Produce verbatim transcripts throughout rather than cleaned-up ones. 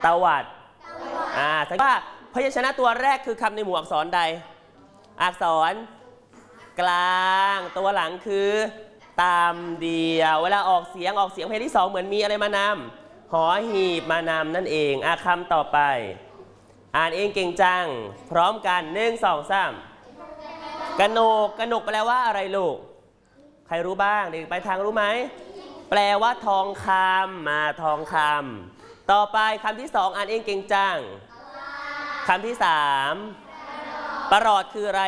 ตวัดอ่าสังเกตว่าพยัญชนะตัวแรกคือคำในหมู่อักษรใดอักษรกลางตัวหลังคือตามเดียวเวลาออกเสียงออกเสียงเพลงที่สองเหมือนมีอะไรมานำหอหีบมานำนั่นเองอ่ะคำต่อไปอ่านเองเก่งจังพร้อมกันหนึ่งสองสามกนกกนกแปลว่าอะไรลูกใครรู้บ้างเด็กไปทางรู้ไหมแปลว่าทองคำมาทองคำต่อไปคำที่สองอ่านเองเก่งจังคำที่สามประหลอดคืออะไร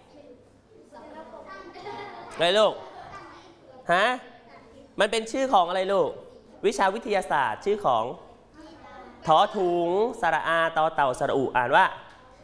อะไรลูกฮะมันเป็นชื่อของอะไรลูกวิชาวิทยาศาสตร์ชื่อของทอถุงสระอาตอเต่าสระอุอ่านว่า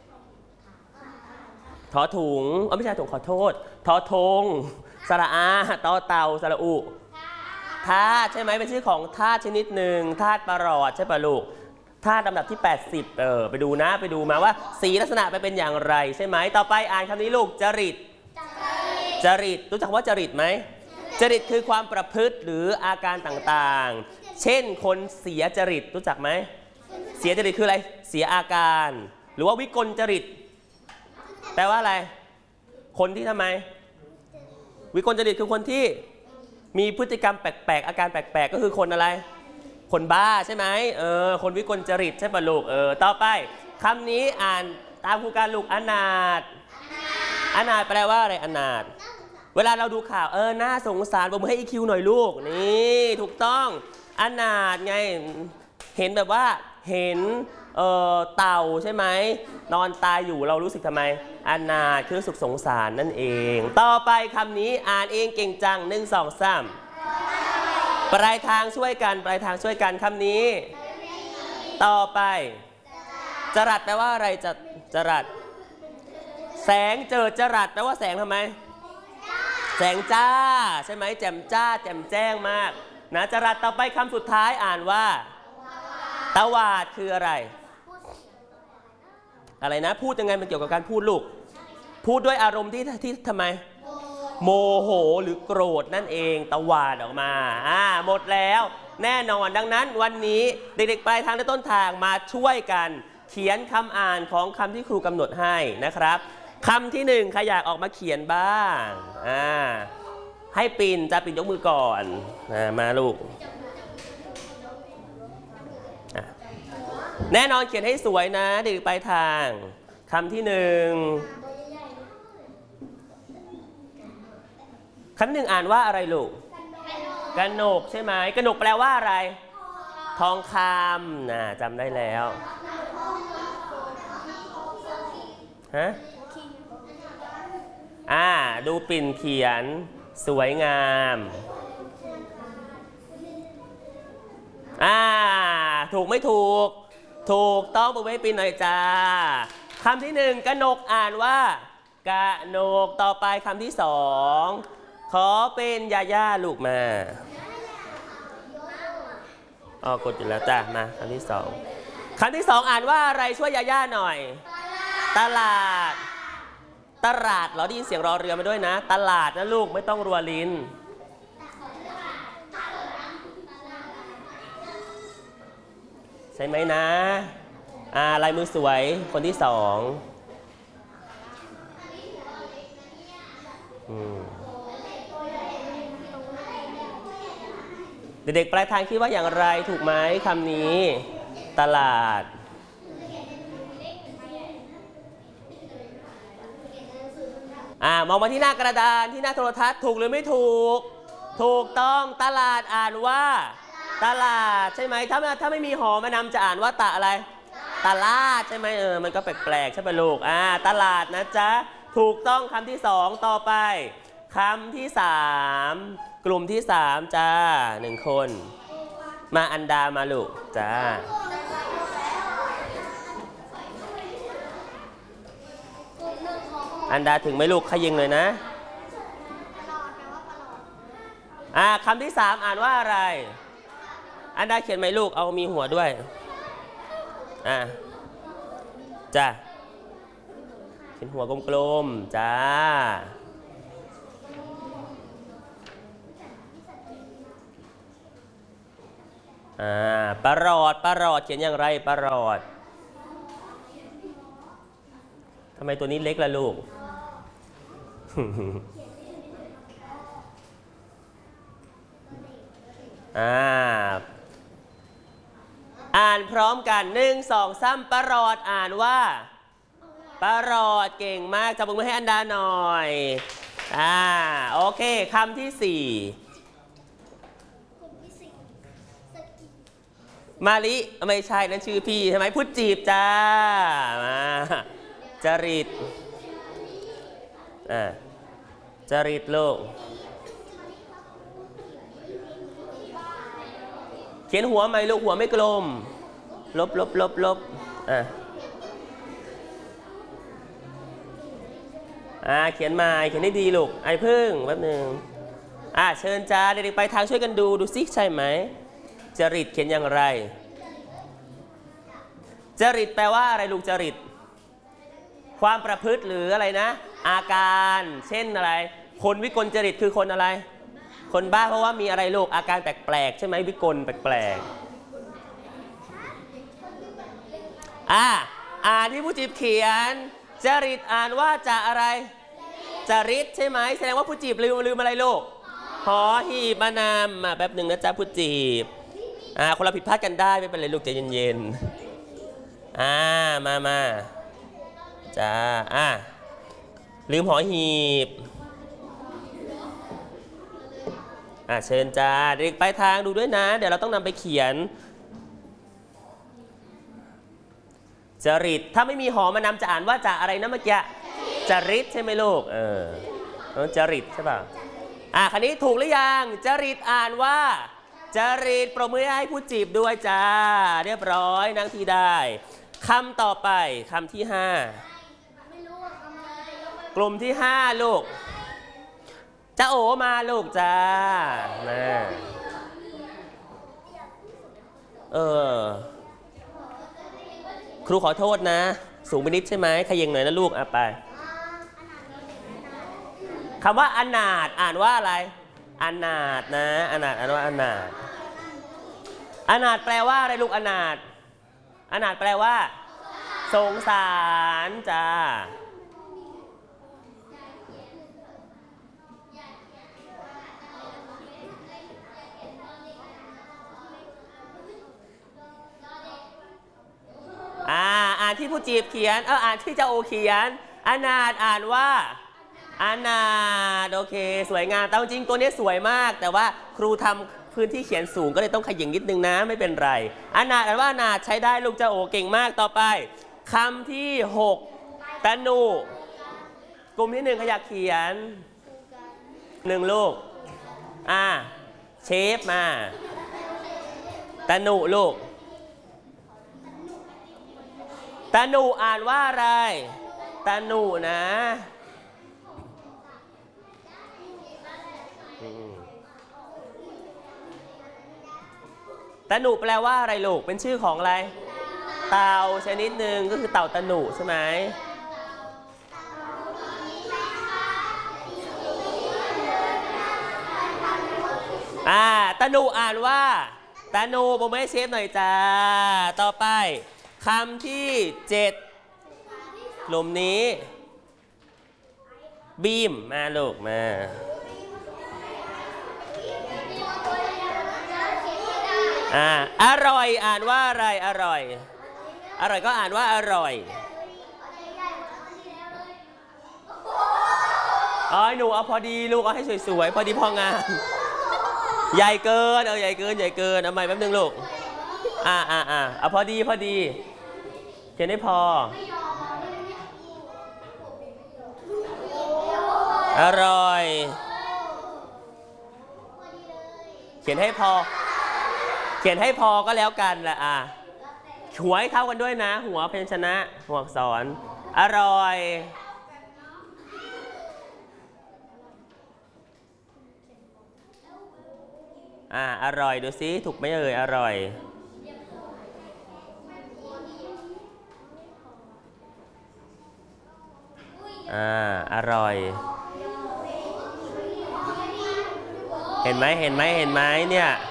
ทอถุงอ๋อไม่ใช่ถุงขอโทษทอทงสระอาตอเต่าสระอุธาตุใช่ไหมเป็นชื่อของธาตุชนิดหนึ่งธาตุประหลอดใช่ป่ะลูกธาตุลำดับที่แปดสิบเออไปดูนะไปดูมาว่าสีลักษณะไปเป็นอย่างไรใช่ไหมต่อไปอ่านคำนี้ลูกจริตจริตรู้จักว่าจริตไหมจริตคือความประพฤติหรืออาการต่างๆเช่นคนเสียจริตรู้จักไหมเสียจริตคืออะไรเสียอาการหรือว่าวิกลจริตแปลว่าอะไรคนที่ทำไมวิกลจริตคือคนที่มีพฤติกรรมแปลกๆอาการแปลกๆก็คือคนอะไรคนบ้าใช่ไหมเออคนวิกลจริตใช่ป่ะลูกเออต่อไปคำนี้อ่านตามครูการลูกอนาถอนาถแปลว่าอะไรอนาถเวลาเราดูข่าวเออน่าสงสารผมให้อีคิวหน่อยลูกนี่ถูกต้องอนาถไงเห็นแบบว่าเห็นเออเต่าใช่ไหมนอนตายอยู่เรารู้สึกทำไมอนาถคือสุขสงสารนั่นเองต่อไปคำนี้อ่านเองเก่งจังหนึ่งสองสามปลายทางช่วยกันปลายทางช่วยกันคำนี้ต่อไปจรัสแปลว่าอะไรจะจรัสแสงเจิดจรัสแปลว่าแสงทำไมแสงจ้าใช่ไหมแจ่มจ้าแจ่มแจ้งมากนะจรัสต่อไปคำสุดท้ายอ่านว่าตวาดคืออะไรอะไรนะพูดยังไงมันเกี่ยวกับการพูดลูกพูดด้วยอารมณ์ที่ที่ทำไมโมโหหรือโกรธนั่นเองตวาดออกมาอ่าหมดแล้วแน่นอนดังนั้นวันนี้เด็กๆปลายทางและต้นทางมาช่วยกันเขียนคำอ่านของคำที่ครูกำหนดให้นะครับคำที่หนึ่งใครอยากออกมาเขียนบ้างอ่าให้ปิ่นจะปิ่นยกมือก่อนอ่ามาลูกแน่นอนเขียนให้สวยนะเด็กๆปลายทางคำที่หนึ่งคำหนึ่งอ่านว่าอะไรลูกกนกใช่ไหมกนกแปลว่าอะไรทองคำนะจำได้แล้วฮะอ่าดูปิ่นเขียนสวยงามอ่าถูกไม่ถูกถูกต้องปรบมือให้ปิ่นหน่อยจ้าคำที่หนึ่งกนกอ่านว่ากนกต่อไปคำที่สองขอเป็นยาย่าลูกมาอ๋อกดอยู่แล้วจ้ามาคำที่สองคำที่สองอ่านว่าอะไรช่วยยาย่าหน่อยตลาดตลาดเราได้ยินเสียงรอเรือมาด้วยนะตลาดนะลูกไม่ต้องรัวลิ้นใช่ไหมนะอ่าลายมือสวยคนที่สองเด็กๆปลายทางคิดว่าอย่างไรถูกไหมคำนี้ตลาดอ่ามองมาที่หน้ากระดานที่หน้าโทรทัศน์ถูกหรือไม่ถูกถูกต้องตลาดอ่านว่าตลาดใช่ไหมถ้าถ้าไม่มีหอมานำจะอ่านว่าตะอะไรตลาดใช่ไหมเออมันก็แปลกๆใช่ไหมลูกอ่าตลาดนะจ๊ะถูกต้องคำที่สองต่อไปคำที่สามกลุ่มที่สามจ้าหนึ่งคนมาอันดามาลูกจ้าอันดาถึงไหมลูกขยิงเลยนะอ่าคำที่สามอ่านว่าอะไรอันดาเขียนไหมลูกเอามีหัวด้วยอ่าจ้าเขียนหัวกลมๆจ้าอ่าประหลอดประหลอดเขียนอย่างไรประหลอดทำไมตัวนี้เล็กล่ะลูก อ่าอ่านพร้อมกันหนึ่งสองสามประหลอดอ่านว่าประหลอดเก่งมากจับมือให้อันดาหน่อยอ่าโอเคคำที่สี่มาลิไม่ใช่นั่นชื่อพี่ใช่ไหมพุทธจีบจ้ามาจริตอ่าจริตลูกเขียนหัวไหมลูกหัวไม่กลมลบลบลบลบอ่าอ่าเขียนมาเขียนได้ดีลูกไอ้พึ่งแป๊บหนึ่งอ่าเชิญจ้าเด็กๆไปทางช่วยกันดูดูซิใช่ไหมจริตเขียนอย่างไรจริตแปลว่าอะไรลูกจริตความประพฤติหรืออะไรนะอาการเช่นอะไรคนวิกลจริตคือคนอะไรคนบ้าเพราะว่ามีอะไรลูกอาการแปลกๆใช่ไหมวิกลแปลกๆอ่าอ่านที่ผู้จีบเขียนจริตอ่านว่าจะอะไรจริตใช่ไหมแสดงว่าผู้จีบลืมลืมอะไรลูกหอหีบมานามมาแป๊บหนึ่งนะจ๊ะผู้จีบอ่าคนเราผิดพลาดกันได้ไม่เป็นไรลูกใจเย็นๆอ่ามามาจ้าอ่าลืมหอหีบอ่าเชิญจ้าเด็กไปทางดูด้วยนะเดี๋ยวเราต้องนำไปเขียนจริตถ้าไม่มีหอมานำจะอ่านว่าจะอะไรนะเมื่อกี้จริตใช่ไหมลูกเออจริตใช่ป่ะอ่าคันนี้ถูกหรือยังจริตอ่านว่าจริตปรบมือให้ผู้จีบด้วยจ้าเรียบร้อยนั่งที่ได้คำต่อไปคำที่ห้ากลุ่มที่ห้าลูกจะโอมาลูกจ้ามาเออครูขอโทษนะสูงไปนิดใช่ไหมขยิงหน่อยนะลูกอ่ะไปคำว่าอนาถอ่านว่าอะไรอนาถนะอนาถอ่านว่าอนาถอนาถแปลว่าอะไรลูกอนาถอนาถแปลว่าสงสารจ้าอ่าอ่านที่ผู้จีบเขียนเอออ่านที่เจ้าโอเขียนอนาถอ่านว่าอนาถโอเคสวยงามแต่จริงตัวนี้สวยมากแต่ว่าครูทำพื้นที่เขียนสูงก็เลยต้องขยิงนิดนึงนะไม่เป็นไรอนาถอ่านว่าอนาถใช้ได้ลูกเจ้าโอเก่งมากต่อไปคำที่หกตะนุกลุ่มที่หนึ่งขยักเขียนหนึ่งลูกอ่าเชฟมาตะนุลูกตะนุอ่านว่าอะไรตะนุนะตะนุแปลว่าอะไรลูกเป็นชื่อของอะไรเต่าชนิดหนึ่งก็คือเต่าตะนุใช่ไหมอ่าตะนุอ่านว่าตะนุผมให้เชฟหน่อยจ้าต่อไปคำที่เจ็ดกลุ่มนี้บีมมาลูกมาอ่าอร่อยอ่านว่าอะไรอร่อยอร่อยก็อ่านว่าอร่อยอ๋อหนูเอาพอดีลูกเอาให้สวยๆพอดีพองามใหญ่เกินเอาใหญ่เกินใหญ่เกินเอาใหม่แป๊บนึงลูกอ่าอ่าอ่าเอาพอดีพอดีเขียนให้พออร่อยเขียนให้พอเขียนให้พอก็แล้วกันแหละอ่ะหัวให้เท่ากันด้วยนะหัวพยัญชนะหัวอักษรอร่อยอ่าอร่อยดูซิถูกไหมเอ่ยอร่อยอ่าอร่อยเห็นไหมเห็นไหมเห็นไหมเนี่ย